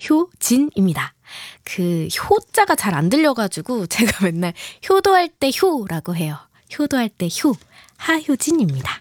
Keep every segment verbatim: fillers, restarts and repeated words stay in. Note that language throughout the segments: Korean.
하효진입니다. 그 효자가 잘 안 들려가지고 제가 맨날 효도할 때 효라고 해요. 효도할 때 효. 하효진입니다.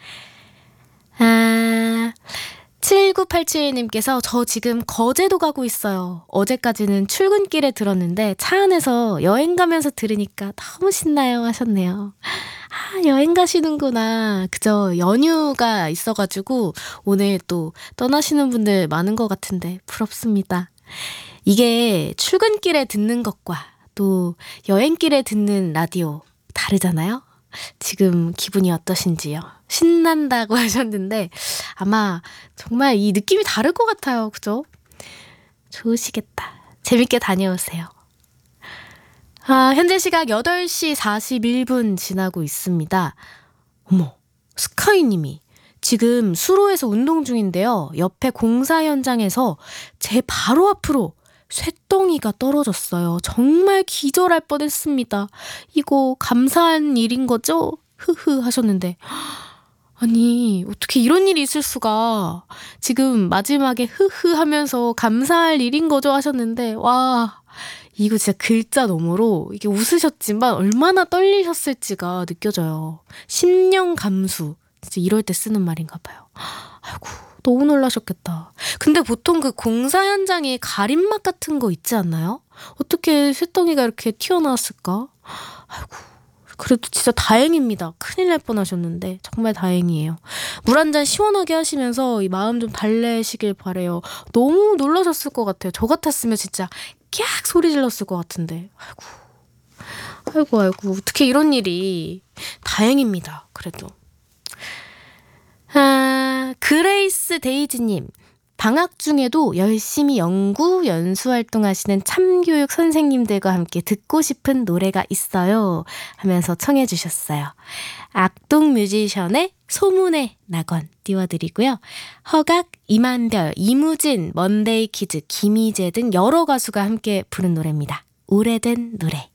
아... 칠구팔칠님께서 저 지금 거제도 가고 있어요. 어제까지는 출근길에 들었는데 차 안에서 여행 가면서 들으니까 너무 신나요 하셨네요. 아, 여행 가시는구나. 그저 연휴가 있어가지고 오늘 또 떠나시는 분들 많은 것 같은데 부럽습니다. 이게 출근길에 듣는 것과 또 여행길에 듣는 라디오 다르잖아요. 지금 기분이 어떠신지요? 신난다고 하셨는데 아마 정말 이 느낌이 다를 것 같아요. 그죠? 좋으시겠다. 재밌게 다녀오세요. 아, 현재 시각 여덟 시 사십일 분 지나고 있습니다. 어머, 스카이님이 지금 수로에서 운동 중인데요. 옆에 공사 현장에서 제 바로 앞으로 쇳덩이가 떨어졌어요. 정말 기절할 뻔했습니다. 이거 감사한 일인 거죠? 흐흐 하셨는데 아니 어떻게 이런 일이 있을 수가. 지금 마지막에 흐흐 하면서 감사할 일인 거죠 하셨는데 와 이거 진짜 글자 너머로 이게 웃으셨지만 얼마나 떨리셨을지가 느껴져요. 심령 감수 진짜 이럴 때 쓰는 말인가 봐요. 아이고 너무 놀라셨겠다. 근데 보통 그 공사 현장에 가림막 같은 거 있지 않나요? 어떻게 쇳덩이가 이렇게 튀어나왔을까? 아이고 그래도 진짜 다행입니다. 큰일 날 뻔하셨는데 정말 다행이에요. 물 한 잔 시원하게 하시면서 이 마음 좀 달래시길 바래요. 너무 놀라셨을 것 같아요. 저 같았으면 진짜 깍 소리 질렀을 것 같은데 아이고 아이고 아이고 어떻게 이런 일이. 다행입니다. 그래도. 아, 그레이스 데이지님 방학 중에도 열심히 연구, 연수 활동하시는 참교육 선생님들과 함께 듣고 싶은 노래가 있어요 하면서 청해 주셨어요. 악동 뮤지션의 소문의 낙원 띄워드리고요. 허각, 이만별, 이무진, 먼데이 키즈, 김희재 등 여러 가수가 함께 부른 노래입니다. 오래된 노래.